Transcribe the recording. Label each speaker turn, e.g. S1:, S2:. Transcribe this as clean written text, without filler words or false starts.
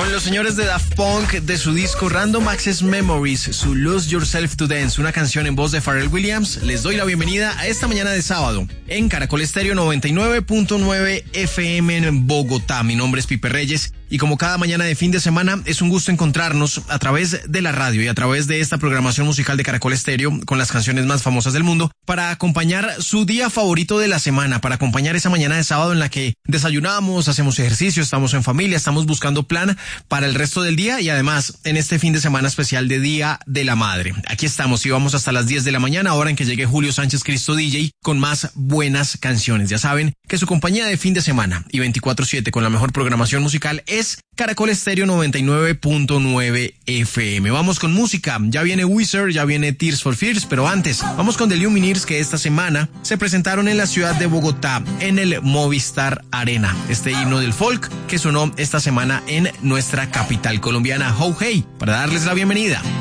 S1: Son los señores de Daft Punk de su disco Random Access Memories, su Lose Yourself to Dance, una canción en voz de Pharrell Williams. Les doy la bienvenida a esta mañana de sábado en Caracol Estéreo 99.9 FM en Bogotá. Mi nombre es Pipe Reyes y como cada mañana de fin de semana es un gusto encontrarnos a través de la radio y a través de esta programación musical de Caracol Estéreo con las canciones más famosas del mundo para acompañar su día favorito de la semana, para acompañar esa mañana de sábado en la que desayunamos, hacemos ejercicio, estamos en familia, estamos buscando plan para el resto del día y además en este fin de semana especial de Día de la Madre. Aquí estamos y vamos hasta las 10 de la mañana, hora en que llegue Julio Sánchez Cristo DJ con más buenas canciones. Ya saben que su compañía de fin de semana y 24/7 con la mejor programación musical es Caracol Estéreo 99.9 FM. Vamos con música. Ya viene Weezer, ya viene Tears for Fears, pero antes vamos con The Lumineers, que esta semana se presentaron en la ciudad de Bogotá en el Movistar Arena. Este himno del folk que sonó esta semana en nuestra capital colombiana. Ho Hey, para darles la bienvenida.